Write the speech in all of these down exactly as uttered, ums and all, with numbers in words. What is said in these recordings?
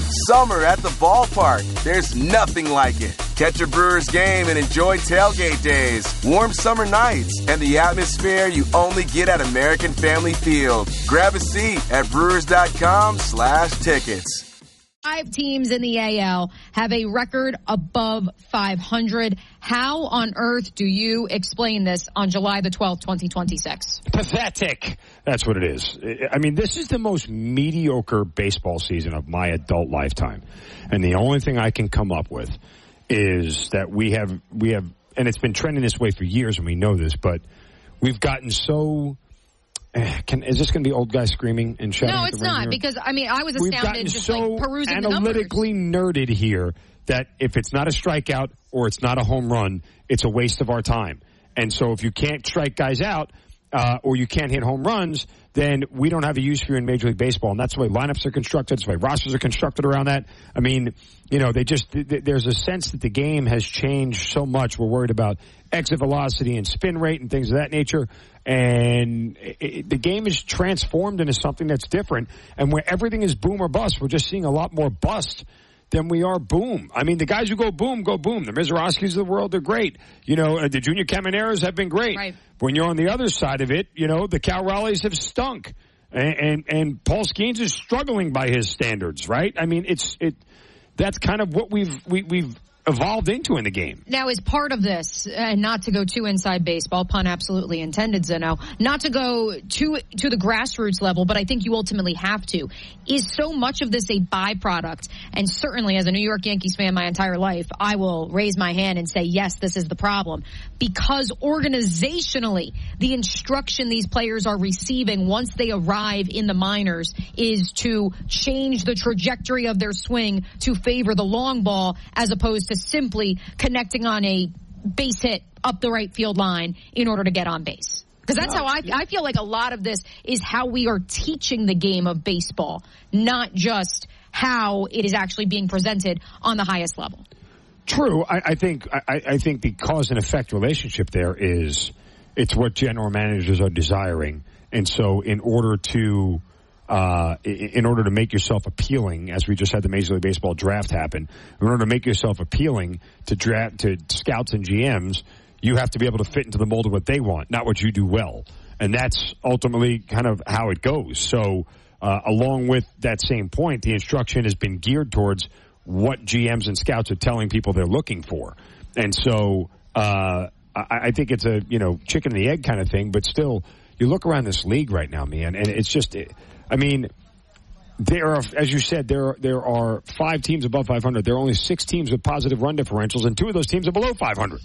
Summer at the ballpark. There's nothing like it. Catch a Brewers game and enjoy tailgate days, warm summer nights, and the atmosphere you only get at American Family Field. Grab a seat at brewers.com slash tickets. Five teams in the A L have a record above five hundred. How on earth do you explain this on July the twelfth, twenty twenty-six? Pathetic. That's what it is. I mean, this is the most mediocre baseball season of my adult lifetime. And the only thing I can come up with is that we have, we have, and it's been trending this way for years and we know this, but we've gotten so... Can, is this going to be old guys screaming and shouting? No, at it's the not, radio? because, I mean, I was We've astounded gotten just so like perusing the numbers. analytically nerded here that if it's not a strikeout or it's not a home run, it's a waste of our time. And so if you can't strike guys out uh, or you can't hit home runs, then we don't have a use for you in Major League Baseball. And that's the way lineups are constructed. That's the way rosters are constructed around that. I mean, you know, they just, th- there's a sense that the game has changed so much. We're worried about exit velocity and spin rate and things of that nature. And it, it, the game is transformed into something that's different. And where everything is boom or bust, we're just seeing a lot more bust than we are boom. I mean, the guys who go boom, go boom. The Mizorowskis of the world, they're great. You know, uh, the Junior Camaneros have been great. Right. When you're on the other side of it, you know, the Cal Raleighs have stunk. And, and, and Paul Skeens is struggling by his standards, right? I mean, it's it. That's kind of what we've we, we've evolved into in the game. Now, as part of this, and not to go too inside baseball, pun absolutely intended, Zeno, not to go to to the grassroots level, but I think you ultimately have to, is so much of this a byproduct? And certainly as a New York Yankees fan my entire life, I will raise my hand and say, yes, this is the problem. Because organizationally, the instruction these players are receiving once they arrive in the minors is to change the trajectory of their swing to favor the long ball as opposed to simply connecting on a base hit up the right field line in order to get on base. Because that's how I, I feel like a lot of this is how we are teaching the game of baseball, not just how it is actually being presented on the highest level. True. I, I think I, I think the cause and effect relationship there is it's what general managers are desiring. And so in order to Uh, in order to make yourself appealing, as we just had the Major League Baseball draft happen, in order to make yourself appealing to draft to scouts and G Ms, you have to be able to fit into the mold of what they want, not what you do well. And that's ultimately kind of how it goes. So, uh, along with that same point, the instruction has been geared towards what G Ms and scouts are telling people they're looking for. And so, uh, I, I think it's a, you know, chicken and the egg kind of thing, but still, you look around this league right now, man, and it's just, it, I mean, there are, as you said, there are, there are five teams above five hundred. There are only six teams with positive run differentials, and two of those teams are below five hundred.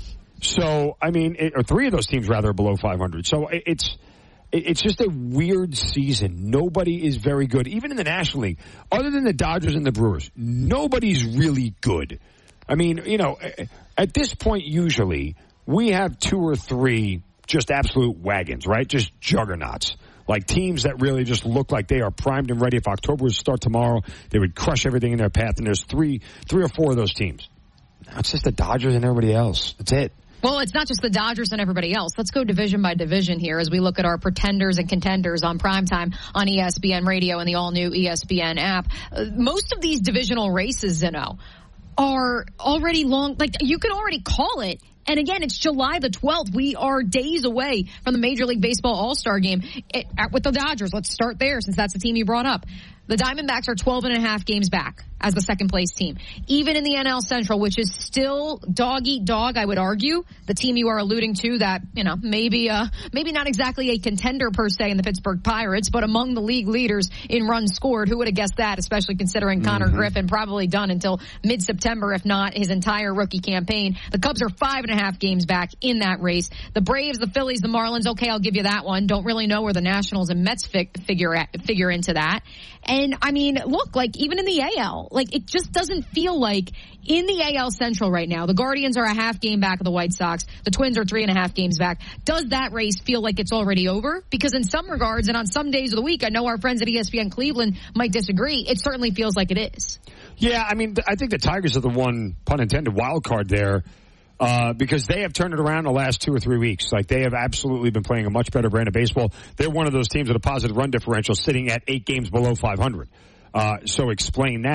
So, I mean, it, or three of those teams, rather, are below five hundred. So it, it's it's just a weird season. Nobody is very good. Even in the National League, other than the Dodgers and the Brewers, nobody's really good. I mean, you know, at this point, usually, we have two or three just absolute wagons, right? Just juggernauts. Like teams that really just look like they are primed and ready. If October would start tomorrow, they would crush everything in their path. And there's three, three or four of those teams. Now it's just the Dodgers and everybody else. That's it. Well, it's not just the Dodgers and everybody else. Let's go division by division here as we look at our pretenders and contenders on primetime on E S P N Radio and the all-new E S P N app. Uh, most of these divisional races, Zeno, are already long. Like, you can already call it. And again, it's July the twelfth. We are days away from the Major League Baseball All-Star Game it, at, with the Dodgers. Let's start there since that's the team you brought up. The Diamondbacks are twelve and a half games back as the second place team. Even in the N L Central, which is still dog eat dog, I would argue, the team you are alluding to that, you know, maybe, uh, maybe not exactly a contender per se in the Pittsburgh Pirates, but among the league leaders in runs scored. Who would have guessed that, especially considering mm-hmm. Connor Griffin probably done until mid-September, if not his entire rookie campaign. The Cubs are five and a half games back in that race. The Braves, the Phillies, the Marlins, okay, I'll give you that one. Don't really know where the Nationals and Mets fig- figure at, figure into that. And, I mean, look, like, even in the A L, like, it just doesn't feel like in the A L Central right now, the Guardians are a half game back of the White Sox. The Twins are three and a half games back. Does that race feel like it's already over? Because in some regards, and on some days of the week, I know our friends at E S P N Cleveland might disagree. It certainly feels like it is. Yeah, I mean, I think the Tigers are the one, pun intended, wild card there. Uh, because they have turned it around the last two or three weeks. Like, they have absolutely been playing a much better brand of baseball. They're one of those teams with a positive run differential sitting at eight games below five hundred. Uh, so explain that.